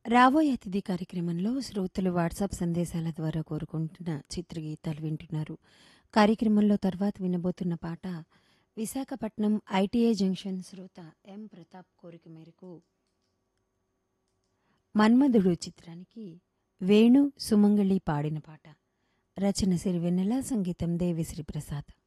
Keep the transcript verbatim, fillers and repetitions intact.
రాబోయే అతిథి కార్యక్రమంలో శ్రోతలు వాట్సాప్ సందేశాల ద్వారా కోరుకుంటున్న చిత్రగీతాలు వింటున్నారు. కార్యక్రమంలో తర్వాత వినబోతున్న పాట విశాఖపట్నం ఐటీఐ జంక్షన్ శ్రోత ఎం ప్రతాప్ కోరిక మేరకు మన్మధుడు చిత్రానికి వేణు సుమంగళి పాడిన పాట. రచన సిరివెన్నెల, సంగీతం దేవిశ్రీ ప్రసాద్.